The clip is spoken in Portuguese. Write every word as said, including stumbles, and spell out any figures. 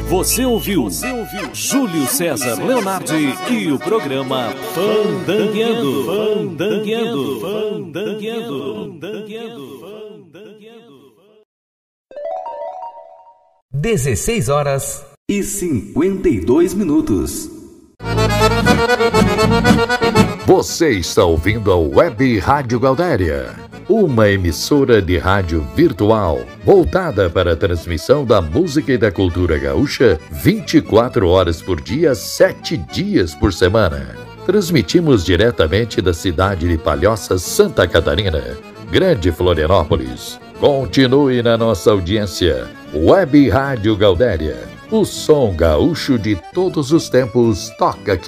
Você ouviu, Você ouviu Júlio César Leonardi e o programa Fandangueando. Fandangueando. Fandangueando. Fandangueando. dezesseis horas e cinquenta e dois minutos. Você está ouvindo a Web Rádio Gaudéria, uma emissora de rádio virtual voltada para a transmissão da música e da cultura gaúcha vinte e quatro horas por dia, sete dias por semana. Transmitimos diretamente da cidade de Palhoça, Santa Catarina, Grande Florianópolis. Continue na nossa audiência. Web Rádio Gaudéria, o som gaúcho de todos os tempos toca aqui.